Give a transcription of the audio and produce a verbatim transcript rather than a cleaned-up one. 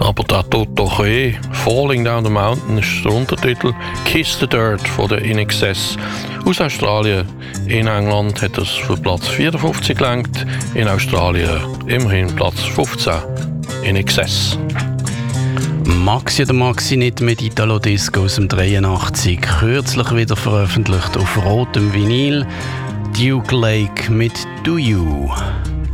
Aber der tut doch eh. Falling Down the Mountain ist der Untertitel. Kiss the Dirt von der In Excess aus Australien. In England hat es für Platz vierundfünfzig gelangt, in Australien immerhin Platz fünfzehn. In Excess. Maxi oder Maxi nicht mit Italo Disco aus dem dreiundachtzig, kürzlich wieder veröffentlicht auf rotem Vinyl. Duke Lake mit Do You.